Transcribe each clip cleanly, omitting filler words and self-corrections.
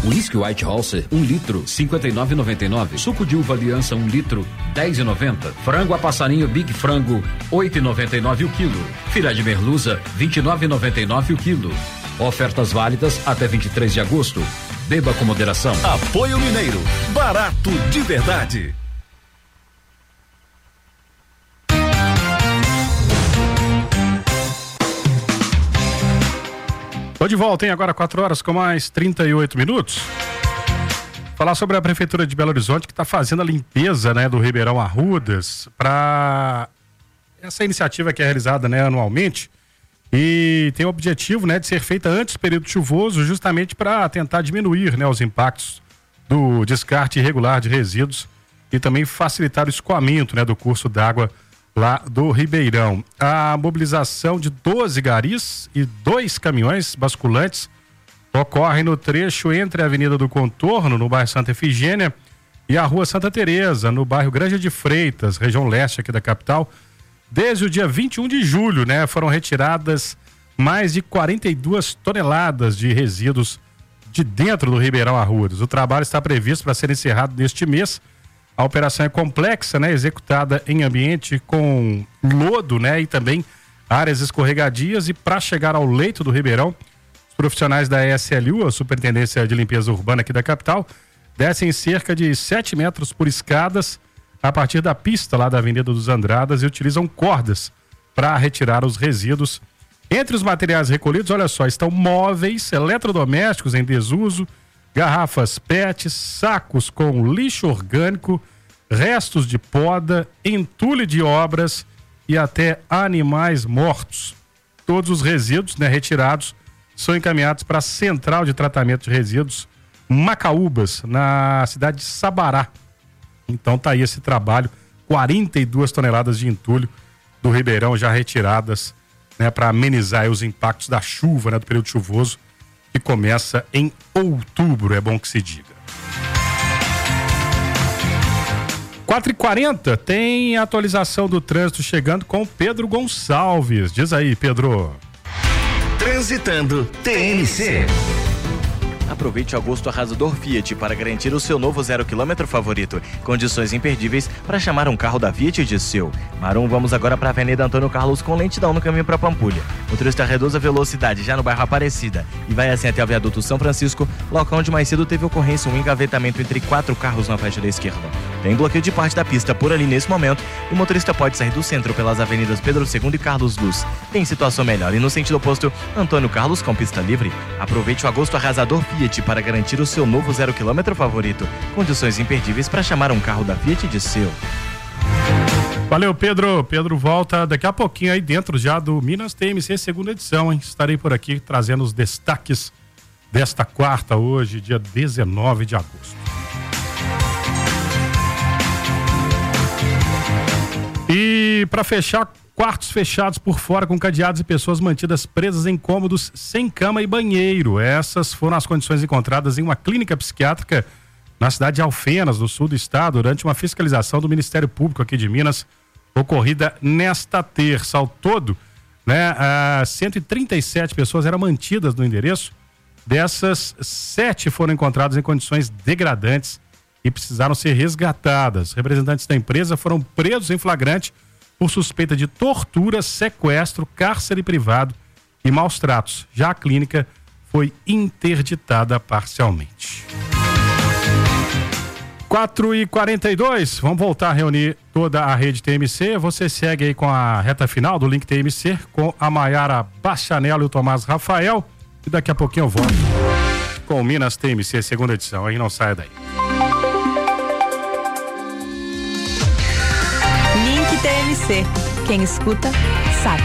Whisky White Halser 1 litro 59,99. Suco de uva Aliança 1 litro 10,90. Frango a passarinho Big Frango 8,99 o quilo. Filé de merluza 29,99 o quilo. Ofertas válidas até 23 de agosto. Beba com moderação. Apoio Mineiro, barato de verdade. Tô de volta, hein? Agora 4 horas com mais 38 minutos. Falar sobre a Prefeitura de Belo Horizonte que está fazendo a limpeza, né, do Ribeirão Arrudas para essa iniciativa que é realizada, né, anualmente e tem o objetivo, né, de ser feita antes do período chuvoso, justamente para tentar diminuir, né, os impactos do descarte irregular de resíduos e também facilitar o escoamento, né, do curso d'água lá do Ribeirão. A mobilização de 12 garis e 2 caminhões basculantes ocorre no trecho entre a Avenida do Contorno, no bairro Santa Efigênia, e a Rua Santa Teresa, no bairro Granja de Freitas, região leste aqui da capital. Desde o dia 21 de julho, né, foram retiradas mais de 42 toneladas de resíduos de dentro do Ribeirão Arrudas. O trabalho está previsto para ser encerrado neste mês. A operação é complexa, né, executada em ambiente com lodo, né, e também áreas escorregadias, e para chegar ao leito do Ribeirão, os profissionais da SLU, a Superintendência de Limpeza Urbana aqui da capital, descem cerca de 7 metros por escadas a partir da pista lá da Avenida dos Andradas e utilizam cordas para retirar os resíduos. Entre os materiais recolhidos, olha só, estão móveis, eletrodomésticos em desuso, garrafas PET, sacos com lixo orgânico, restos de poda, entulho de obras e até animais mortos. Todos os resíduos, né, retirados são encaminhados para a Central de Tratamento de Resíduos Macaúbas, na cidade de Sabará. Então tá aí esse trabalho, 42 toneladas de entulho do Ribeirão já retiradas, né, para amenizar aí os impactos da chuva, né, do período chuvoso que começa em outubro, é bom que se diga. 4h40, tem atualização do trânsito chegando com Pedro Gonçalves. Diz aí, Pedro. Transitando TNC. Aproveite o agosto arrasador Fiat para garantir o seu novo 0 km favorito. Condições imperdíveis para chamar um carro da Fiat de seu. Marum, vamos agora para a Avenida Antônio Carlos com lentidão no caminho para Pampulha. O motorista reduz a velocidade já no bairro Aparecida e vai assim até o viaduto São Francisco, local onde mais cedo teve ocorrência um engavetamento entre 4 carros na faixa da esquerda. Tem bloqueio de parte da pista por ali nesse momento e o motorista pode sair do centro pelas avenidas Pedro II e Carlos Luz. Tem situação melhor e no sentido oposto, Antônio Carlos com pista livre. Aproveite o agosto arrasador Fiat para garantir o seu novo 0 km favorito. Condições imperdíveis para chamar um carro da Fiat de seu. Valeu, Pedro. Pedro volta daqui a pouquinho aí dentro já do Minas TMC segunda edição, hein? Estarei por aqui trazendo os destaques desta quarta hoje, dia 19 de agosto. E para fechar, quartos fechados por fora com cadeados e pessoas mantidas presas em cômodos sem cama e banheiro. Essas foram as condições encontradas em uma clínica psiquiátrica na cidade de Alfenas, no sul do estado, durante uma fiscalização do Ministério Público aqui de Minas, ocorrida nesta terça. Ao todo, né, 137 pessoas eram mantidas no endereço. Dessas, 7 foram encontradas em condições degradantes e precisaram ser resgatadas. Representantes da empresa foram presos em flagrante por suspeita de tortura, sequestro, cárcere privado e maus tratos. Já a clínica foi interditada parcialmente. 4h42, vamos voltar a reunir toda a rede TMC. Você segue aí com a reta final do Link TMC com a Maiara Bachanello e o Tomás Rafael. E daqui a pouquinho eu volto com o Minas TMC segunda edição. Aí não saia daí. Link TMC. Quem escuta, sabe.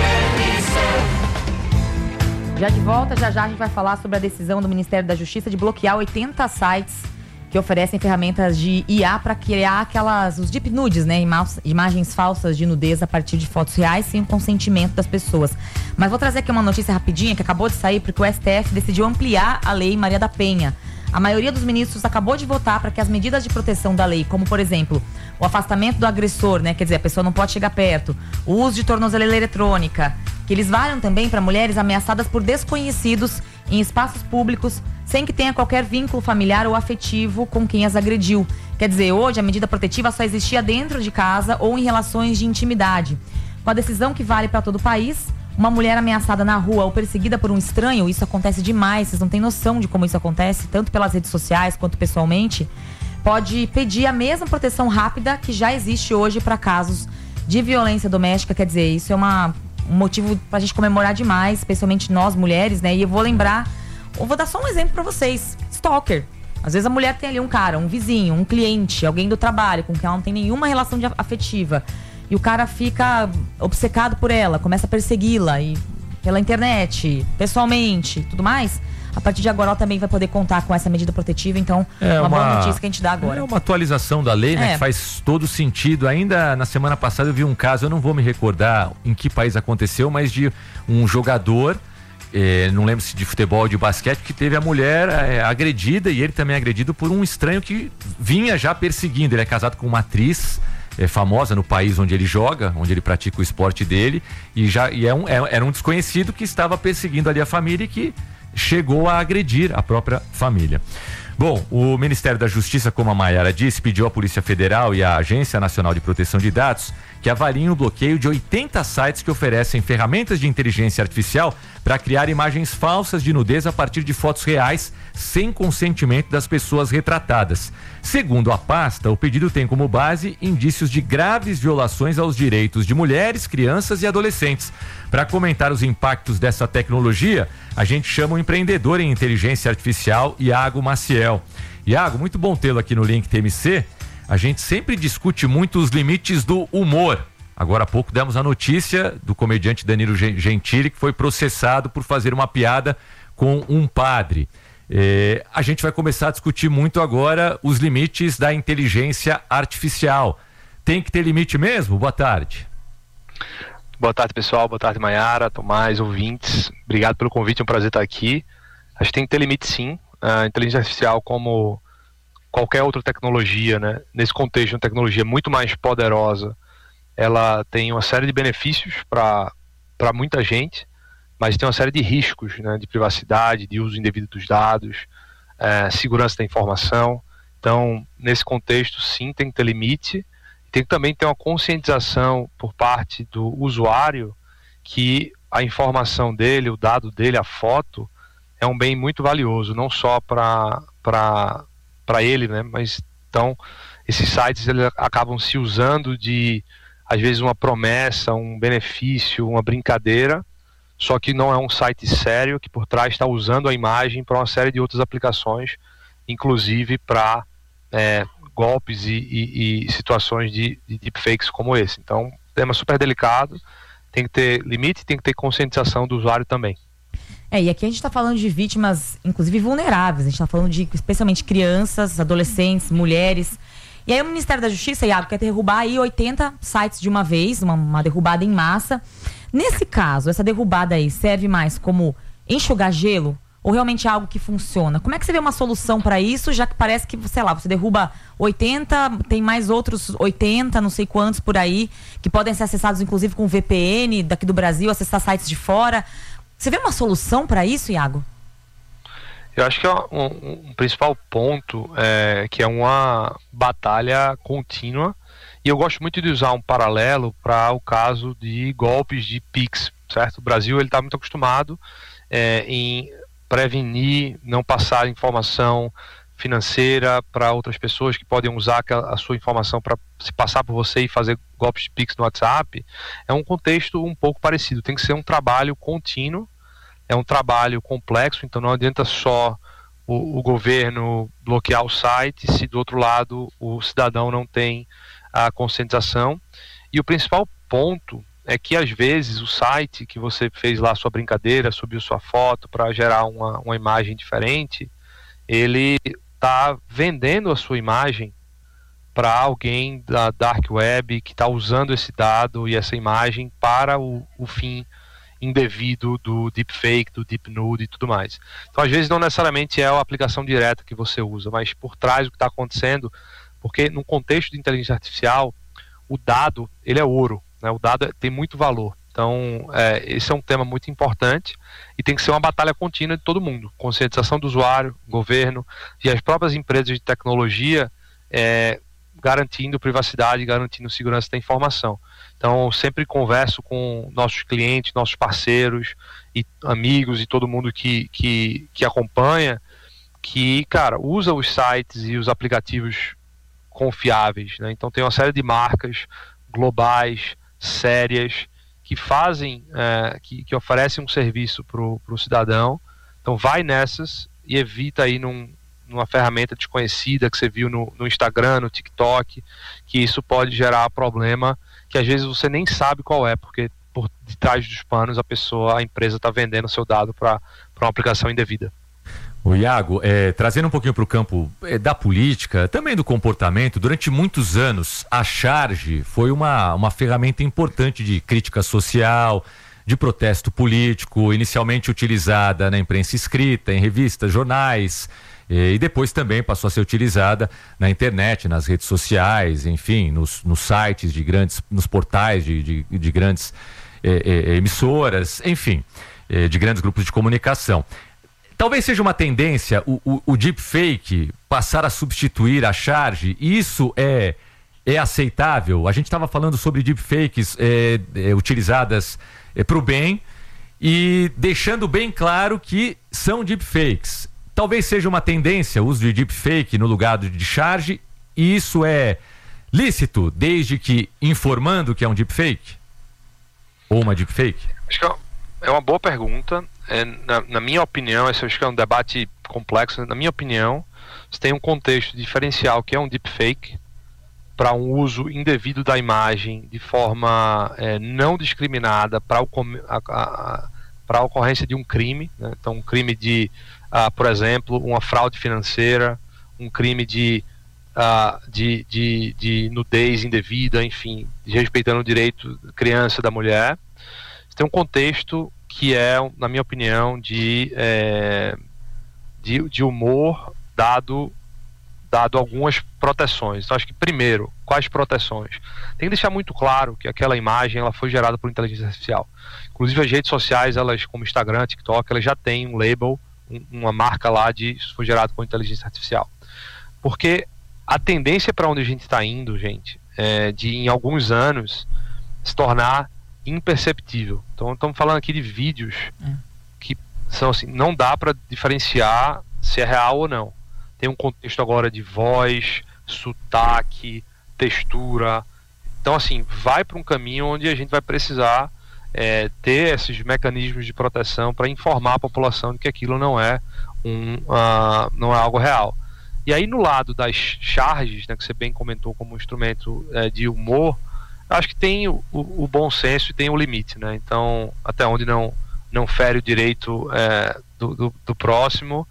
Já de volta, já a gente vai falar sobre a decisão do Ministério da Justiça de bloquear 80 sites que oferecem ferramentas de IA para criar os deep nudes, né? Imagens falsas de nudez a partir de fotos reais sem o consentimento das pessoas. Mas vou trazer aqui uma notícia rapidinha que acabou de sair porque o STF decidiu ampliar a Lei Maria da Penha. A maioria dos ministros acabou de votar para que as medidas de proteção da lei, como por exemplo, o afastamento do agressor, né? Quer dizer, a pessoa não pode chegar perto, o uso de tornozeleira eletrônica, que eles valham também para mulheres ameaçadas por desconhecidos em espaços públicos, sem que tenha qualquer vínculo familiar ou afetivo com quem as agrediu. Quer dizer, hoje a medida protetiva só existia dentro de casa ou em relações de intimidade. Com a decisão que vale para todo o país, uma mulher ameaçada na rua ou perseguida por um estranho, isso acontece demais, vocês não têm noção de como isso acontece, tanto pelas redes sociais quanto pessoalmente, pode pedir a mesma proteção rápida que já existe hoje para casos de violência doméstica. Quer dizer, isso é um motivo pra gente comemorar demais, especialmente nós mulheres, né? E eu vou dar só um exemplo pra vocês. Stalker. Às vezes a mulher tem ali um cara, um vizinho, um cliente, alguém do trabalho com quem ela não tem nenhuma relação afetiva. E o cara fica obcecado por ela, começa a persegui-la e pela internet, pessoalmente, tudo mais. A partir de agora ela também vai poder contar com essa medida protetiva, então uma boa notícia que a gente dá agora. É uma atualização da lei, né? Que faz todo sentido. Ainda na semana passada eu vi um caso, eu não vou me recordar em que país aconteceu, mas de um jogador, não lembro se de futebol ou de basquete, que teve a mulher agredida e ele também agredido por um estranho que vinha já perseguindo. Ele é casado com uma atriz famosa no país onde ele joga, onde ele pratica o esporte dele, era um desconhecido que estava perseguindo ali a família e que chegou a agredir a própria família. Bom, o Ministério da Justiça, como a Maiara disse, pediu à Polícia Federal e à Agência Nacional de Proteção de Dados que avaliem o bloqueio de 80 sites que oferecem ferramentas de inteligência artificial para criar imagens falsas de nudez a partir de fotos reais, sem consentimento das pessoas retratadas. Segundo a pasta, o pedido tem como base indícios de graves violações aos direitos de mulheres, crianças e adolescentes. Para comentar os impactos dessa tecnologia, a gente chama o empreendedor em inteligência artificial, Iago Maciel. Iago, muito bom tê-lo aqui no Link TMC. A gente sempre discute muito os limites do humor. Agora há pouco demos a notícia do comediante Danilo Gentili, que foi processado por fazer uma piada com um padre. A gente vai começar a discutir muito agora os limites da inteligência artificial. Tem que ter limite mesmo? Boa tarde. Boa tarde, pessoal. Boa tarde, Maiara, Tomás, ouvintes. Obrigado pelo convite, é um prazer estar aqui. Acho que tem que ter limite, sim. A inteligência artificial, como qualquer outra tecnologia, né? Nesse contexto, uma tecnologia muito mais poderosa, ela tem uma série de benefícios para muita gente, mas tem uma série de riscos, né? De privacidade, de uso indevido dos dados, segurança da informação. Então, nesse contexto, sim, tem que ter limite. Tem que também ter uma conscientização por parte do usuário que a informação dele, o dado dele, a foto, é um bem muito valioso, não só para ele, né? Mas então esses sites eles acabam se usando de, às vezes, uma promessa, um benefício, uma brincadeira, só que não é um site sério que por trás está usando a imagem para uma série de outras aplicações, inclusive para golpes e situações de deepfakes como esse. Então, tema super delicado, tem que ter limite, tem que ter conscientização do usuário também. E aqui a gente está falando de vítimas, inclusive vulneráveis. A gente está falando de, especialmente, crianças, adolescentes, mulheres. E aí o Ministério da Justiça, Iago, quer derrubar aí 80 sites de uma vez, uma derrubada em massa. Nesse caso, essa derrubada aí serve mais como enxugar gelo ou realmente é algo que funciona? Como é que você vê uma solução para isso, já que parece que, sei lá, você derruba 80, tem mais outros 80, não sei quantos por aí, que podem ser acessados inclusive com VPN daqui do Brasil, acessar sites de fora. Você vê uma solução para isso, Iago? Eu acho que um principal ponto que é uma batalha contínua, e eu gosto muito de usar um paralelo para o caso de golpes de Pix, certo? O Brasil está muito acostumado em prevenir, não passar informação financeira para outras pessoas que podem usar a sua informação para se passar por você e fazer golpes de Pix no WhatsApp. É um contexto um pouco parecido, tem que ser um trabalho contínuo, é um trabalho complexo, então não adianta só o governo bloquear o site se do outro lado o cidadão não tem a conscientização. E o principal ponto é que às vezes o site que você fez lá sua brincadeira, subiu sua foto para gerar uma imagem diferente, ele está vendendo a sua imagem para alguém da Dark Web que está usando esse dado e essa imagem para o fim indevido do deepfake, do deep nude e tudo mais. Então às vezes não necessariamente é a aplicação direta que você usa, mas por trás do que está acontecendo, porque no contexto de inteligência artificial o dado ele é ouro, né? O dado tem muito valor. Então, esse é um tema muito importante e tem que ser uma batalha contínua de todo mundo. Conscientização do usuário, governo e as próprias empresas de tecnologia garantindo privacidade, garantindo segurança da informação. Então, eu sempre converso com nossos clientes, nossos parceiros e amigos e todo mundo que acompanha, que, cara, usa os sites e os aplicativos confiáveis, né? Então, tem uma série de marcas globais, sérias, que fazem, que oferecem um serviço para o cidadão. Então vai nessas e evita aí numa ferramenta desconhecida que você viu no Instagram, no TikTok, que isso pode gerar problema que às vezes você nem sabe qual é, porque por detrás dos panos a empresa está vendendo o seu dado para uma aplicação indevida. O Iago, trazendo um pouquinho para o campo da política, também do comportamento, durante muitos anos a Charge foi uma ferramenta importante de crítica social, de protesto político, inicialmente utilizada na imprensa escrita, em revistas, jornais, e depois também passou a ser utilizada na internet, nas redes sociais, enfim, nos sites de grandes, nos portais de grandes emissoras, enfim, de grandes grupos de comunicação. Talvez seja uma tendência o deepfake passar a substituir a Charge, e isso é aceitável? A gente estava falando sobre deepfakes utilizadas para o bem e deixando bem claro que são deepfakes. Talvez seja uma tendência o uso de deepfake no lugar de Charge, e isso é lícito desde que informando que é um deepfake? Ou uma deepfake? Acho que é uma boa pergunta. Na minha opinião, esse acho que é um debate complexo. Na minha opinião, você tem um contexto diferencial que é um deepfake para um uso indevido da imagem de forma não discriminada para a ocorrência de um crime, né? Então, um crime de, por exemplo, uma fraude financeira, um crime de nudez indevida, enfim, desrespeitando o direito da criança, da mulher. Você tem um contexto que é, na minha opinião, de humor dado algumas proteções. Então, acho que, primeiro, quais proteções? Tem que deixar muito claro que aquela imagem ela foi gerada por inteligência artificial. Inclusive, as redes sociais, elas, como Instagram, TikTok, elas já têm um label, uma marca lá de isso foi gerado por inteligência artificial. Porque a tendência para onde a gente está indo, gente, é de, em alguns anos, se tornar imperceptível. Então, estamos falando aqui de vídeos que são assim, não dá para diferenciar se é real ou não. Tem um contexto agora de voz, sotaque, textura. Então, assim, vai para um caminho onde a gente vai precisar ter esses mecanismos de proteção para informar a população de que aquilo não é algo real. E aí, no lado das charges, né, que você bem comentou como instrumento de humor, acho que tem o bom senso e tem o limite, né? Então, até onde não fere o direito do próximo,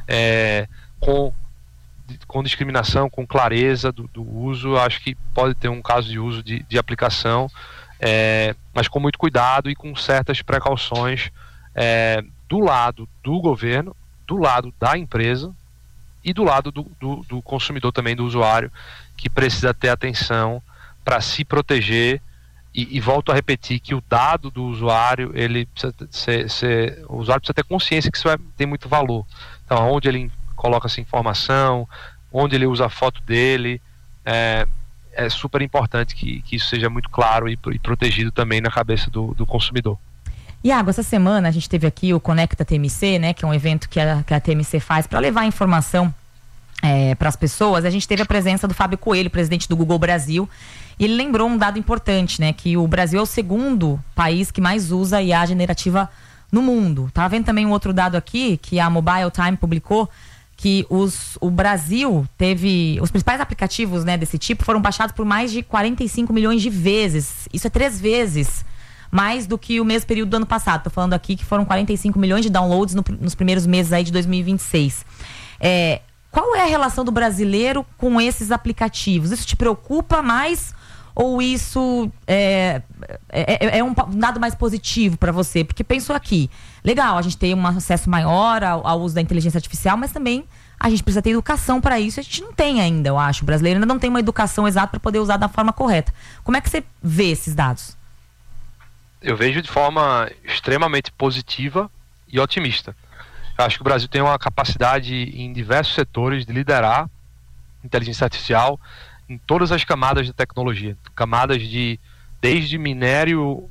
com discriminação, com clareza do uso, acho que pode ter um caso de uso de aplicação, mas com muito cuidado e com certas precauções do lado do governo, do lado da empresa e do lado do consumidor também, do usuário, que precisa ter atenção para se proteger e volto a repetir que o dado do usuário, ele precisa o usuário precisa ter consciência que isso tem muito valor. Então, onde ele coloca essa informação, onde ele usa a foto dele, é super importante que isso seja muito claro e protegido também na cabeça do consumidor. Iago, essa semana a gente teve aqui o Conecta TMC, né, que é um evento que a TMC faz para levar informação para as pessoas. A gente teve a presença do Fábio Coelho, presidente do Google Brasil, e ele lembrou um dado importante, né, que o Brasil é o segundo país que mais usa IA generativa no mundo. Tava vendo também um outro dado aqui que a Mobile Time publicou, que o Brasil teve, os principais aplicativos, né, desse tipo foram baixados por mais de 45 milhões de vezes. Isso é 3 vezes mais do que o mesmo período do ano passado. Tô falando aqui que foram 45 milhões de downloads nos primeiros meses aí de 2026. Qual é a relação do brasileiro com esses aplicativos? Isso te preocupa mais ou isso é um dado mais positivo para você? Porque penso aqui, legal, a gente tem um acesso maior ao uso da inteligência artificial, mas também a gente precisa ter educação para isso. A gente não tem ainda, eu acho. O brasileiro ainda não tem uma educação exata para poder usar da forma correta. Como é que você vê esses dados? eu vejo de forma extremamente positiva e otimista. Eu acho que o Brasil tem uma capacidade em diversos setores de liderar inteligência artificial em todas as camadas de tecnologia, camadas desde minério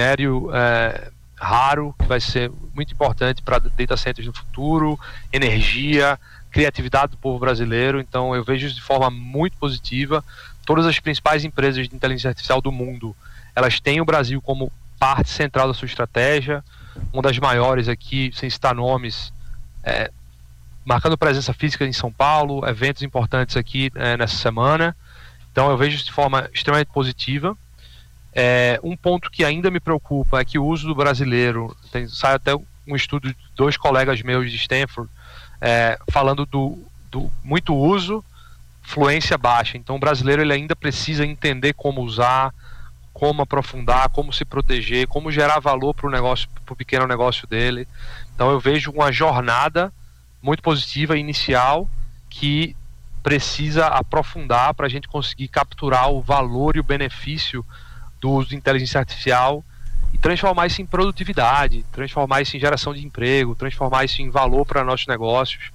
raro, que vai ser muito importante para data centers no futuro, energia, criatividade do povo brasileiro. Então eu vejo isso de forma muito positiva. Todas as principais empresas de inteligência artificial do mundo, elas têm o Brasil como parte central da sua estratégia. Uma das maiores aqui, sem citar nomes, marcando presença física em São Paulo, eventos importantes aqui nessa semana. Então eu vejo isso de forma extremamente positiva. Um ponto que ainda me preocupa é que o uso do brasileiro, sai até um estudo de 2 colegas meus de Stanford, falando do muito uso, fluência baixa. Então o brasileiro ele ainda precisa entender como usar, como aprofundar, como se proteger, como gerar valor para o pequeno negócio dele. Então eu vejo uma jornada muito positiva inicial que precisa aprofundar para a gente conseguir capturar o valor e o benefício do uso de inteligência artificial e transformar isso em produtividade, transformar isso em geração de emprego, transformar isso em valor para nossos negócios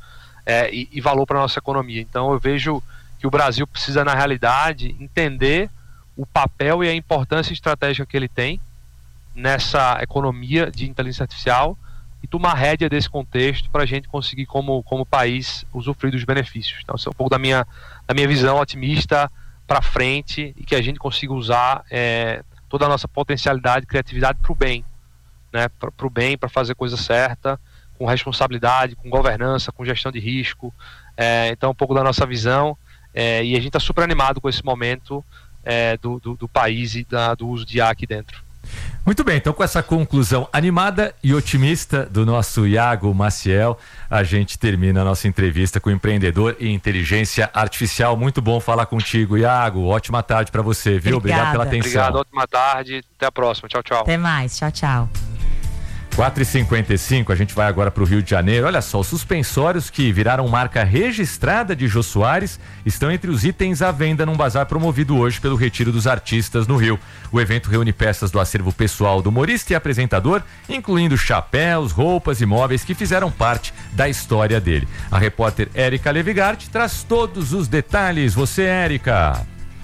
e valor para a nossa economia. Então eu vejo que o Brasil precisa, na realidade, entender o papel e a importância estratégica que ele tem nessa economia de inteligência artificial e tomar rédea desse contexto para a gente conseguir, como país, usufruir dos benefícios. Então, esse é um pouco da minha visão otimista para frente e que a gente consiga usar toda a nossa potencialidade e criatividade para o bem, né? Para o bem, para fazer coisa certa, com responsabilidade, com governança, com gestão de risco. Então, um pouco da nossa visão e a gente está super animado com esse momento do país e do uso de IA aqui dentro. Muito bem, então com essa conclusão animada e otimista do nosso Iago Maciel, a gente termina a nossa entrevista com o empreendedor em inteligência artificial. Muito bom falar contigo, Iago. Ótima tarde para você, viu? Obrigado pela atenção. Obrigado, ótima tarde. Até a próxima. Tchau, tchau. Até mais. Tchau, tchau. 4h55, a gente vai agora para o Rio de Janeiro. Olha só, os suspensórios que viraram marca registrada de Jô Soares estão entre os itens à venda num bazar promovido hoje pelo Retiro dos Artistas no Rio. O evento reúne peças do acervo pessoal do humorista e apresentador, incluindo chapéus, roupas e móveis que fizeram parte da história dele. A repórter Érica Levigart traz todos os detalhes. Você, Érica.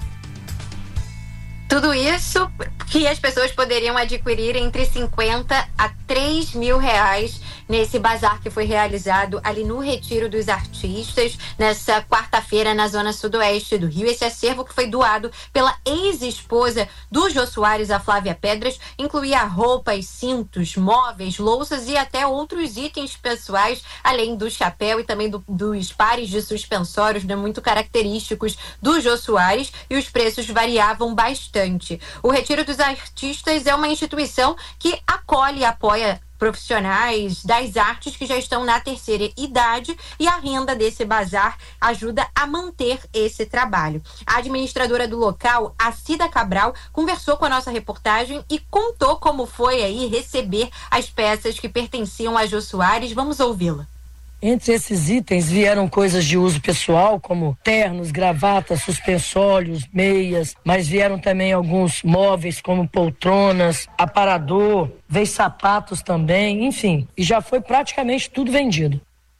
Tudo isso que as pessoas poderiam adquirir entre 50 a 3 mil reais nesse bazar que foi realizado ali no Retiro dos Artistas, nessa quarta-feira na zona sudoeste do Rio. Esse acervo que foi doado pela ex-esposa do Jô Soares, a Flávia Pedras, incluía roupas, cintos, móveis, louças e até outros itens pessoais, além do chapéu e também dos pares de suspensórios, né, muito característicos do Jô Soares, e os preços variavam bastante. O Retiro dos Artistas é uma instituição que acolhe e apoia profissionais das artes que já estão na terceira idade, e a renda desse bazar ajuda a manter esse trabalho. A administradora do local, a Cida Cabral, conversou com a nossa reportagem e contou como foi aí receber as peças que pertenciam a Jô Soares. Vamos ouvi-la. Entre esses itens vieram coisas de uso pessoal, como ternos, gravatas, suspensórios, meias, mas vieram também alguns móveis, como poltronas, aparador, veio sapatos também, enfim. E já foi praticamente tudo vendido.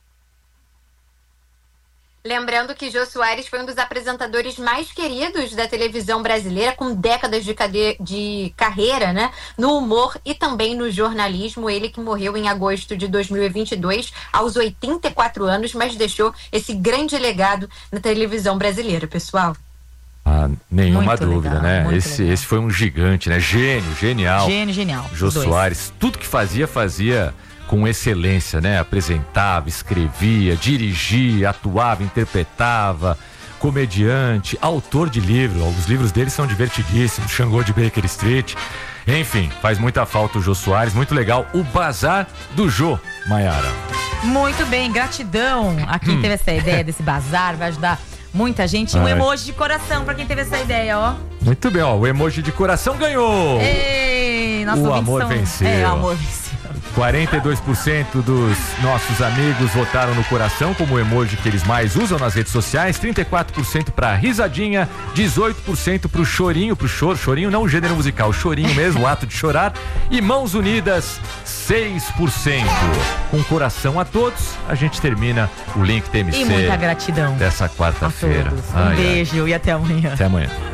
Lembrando que Jô Soares foi um dos apresentadores mais queridos da televisão brasileira, com décadas de carreira, né, no humor e também no jornalismo. Ele que morreu em agosto de 2022, aos 84 anos, mas deixou esse grande legado na televisão brasileira, pessoal. Nenhuma Muito dúvida, legal, né? Esse foi um gigante, né? Genial. Genial. Jô Soares, tudo que fazia com excelência, né? Apresentava, escrevia, dirigia, atuava, interpretava, comediante, autor de livros. Os livros dele são divertidíssimos, Xangô de Baker Street. Enfim, faz muita falta o Jô Soares, muito legal. O Bazar do Jô, Maiara. Muito bem, gratidão a quem teve essa ideia desse bazar, vai ajudar muita gente. Um emoji de coração pra quem teve essa ideia, ó. Muito bem, ó, o emoji de coração ganhou. Ei, nossa, o amor venceu. O amor venceu. 42% dos nossos amigos votaram no coração como emoji que eles mais usam nas redes sociais, 34% para risadinha, 18% pro chorinho, chorinho não o gênero musical, chorinho mesmo, o ato de chorar, e mãos unidas, 6%. Com coração a todos, a gente termina o Link TMC. E muita gratidão dessa quarta-feira. Um beijo e até amanhã. Até amanhã.